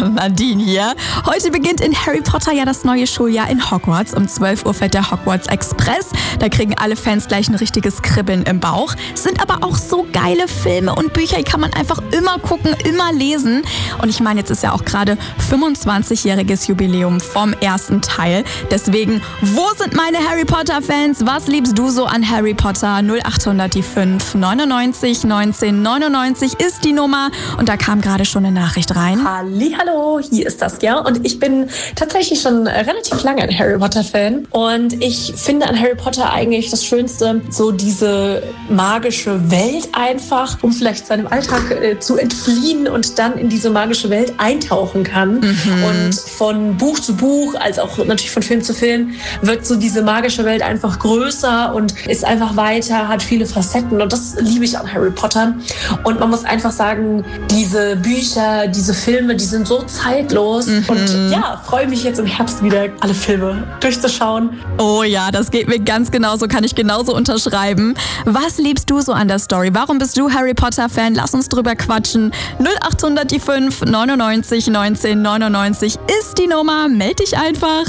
Nadine hier. Heute beginnt in Harry Potter ja das neue Schuljahr in Hogwarts. Um 12 Uhr fährt der Hogwarts Express. Da kriegen alle Fans gleich ein richtiges Kribbeln im Bauch. Es sind aber auch so geile Filme und Bücher, die kann man einfach immer gucken, immer lesen. Und ich meine, jetzt ist ja auch gerade 25-jähriges Jubiläum vom ersten Teil. Deswegen, wo sind meine Harry Potter-Fans? Was liebst du so an Harry Potter? 0800 die 5 99 19 99 ist die Nummer. Und da kam gerade schon eine Nachricht rein. Hallihallo, hier ist das, ja. Und ich bin tatsächlich schon relativ lange ein Harry Potter-Fan. Und ich finde an Harry Potter eigentlich das Schönste, so diese magische Welt einfach, um vielleicht seinem Alltag zu entfliehen und dann in diese magische Welt eintauchen kann. Und von Buch zu Buch, als auch natürlich von Film zu Film, wird so diese magische Welt einfach größer und ist einfach weiter, hat viele Facetten. Und das liebe ich an Harry Potter. Und man muss einfach sagen, diese Bücher, diese Filme, die sind so zeitlos. Und ja, freue mich jetzt im Herbst wieder, alle Filme durchzuschauen. Oh ja, das geht mir ganz genauso, kann ich genauso unterschreiben. Was liebst du so an der Story? Warum bist du Harry Potter-Fan? Lass uns drüber quatschen. 0800 die 5 99 19 99 ist die Nummer. Meld dich einfach.